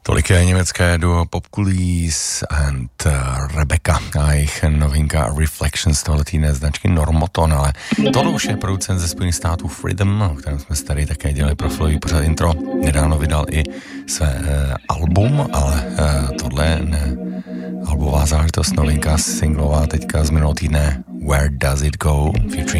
Tolik je německé duo Popculís and Rebecca a jejich novinka Reflections tohletýné značky Normoton, ale tohle už je producent ze Spojených států Freedom, o kterém jsme tady také dělali profilový pořad intro. Nedávno vydal i své album, ale tohle je albová záležitost, novinka singlová teďka z minulého týdne Where Does It Go featuring